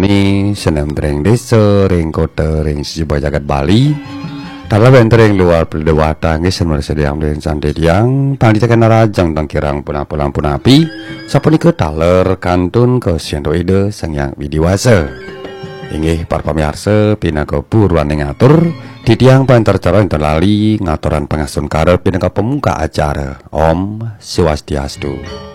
sami senendring desa ring kota ring sejumlah jagat Bali. Dalam bentering luar berdewata nggih sedia amden sande tiang pandita rajang tangkirang pulang punapi sapunika taler kantun ke siendo ide sang yang widiwasa. Inggih para pamirsa pinangka buruan ngatur di tiang pantarcara enten lali ngaturan pengasun karep pinangka pemuka acara. Om Swastiastu.